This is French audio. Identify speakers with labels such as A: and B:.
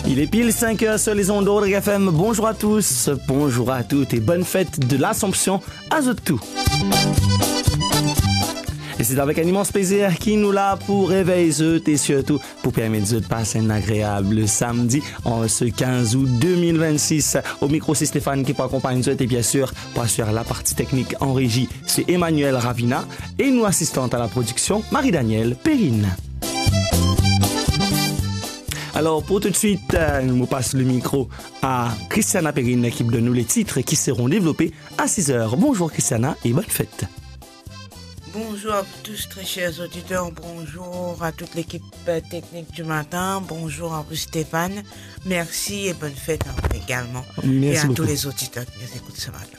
A: Il est pile 5 heures sur les ondes d'Ordre FM. Bonjour à tous, bonjour à toutes et bonne fête de l'Assomption à tout. Et c'est avec un immense plaisir qui nous l'a pour réveiller et surtout pour permettre de passer un agréable samedi en ce 15 août 2026. Au micro, c'est Stéphane qui peut accompagner et bien sûr, pour assurer la partie technique en régie, c'est Emmanuel Ravina et nous assistante à la production, Marie-Danielle Perrine. Alors, pour tout de suite, nous passe le micro à Christiana Perrine qui donne nous les titres qui seront développés à 6 heures. Bonjour Christiana et bonne fête.
B: Bonjour à tous, très chers auditeurs. Bonjour à toute l'équipe technique du matin. Bonjour à vous, Stéphane. Merci et bonne fête également.
A: Merci
B: et à
A: beaucoup.
B: tous les auditeurs qui nous écoutent ce matin.